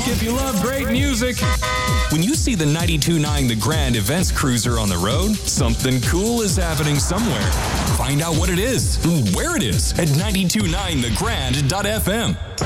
if you love great music. When you see the 92.9 The Grand Events Cruiser on the road, something cool is happening somewhere. Find out what it is and where it is at 92.9thegrand.fm.